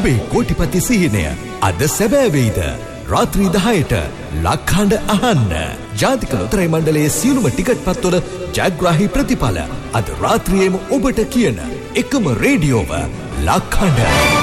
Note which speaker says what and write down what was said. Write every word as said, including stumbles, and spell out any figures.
Speaker 1: ඔබේ කෝටිපති සිහිනය අද සැබෑ වෙයිද? රාත්‍රී දහයට ලක්හඬ අහන්න. ජාතික ලොතරැයි මණ්ඩලයේ සියලුම ටිකට් පත්වල ජයග්‍රාහී ප්‍රතිඵල අද රාත්‍රියේම ඔබට කියන එකම රේඩියෝව ලක්හඬ.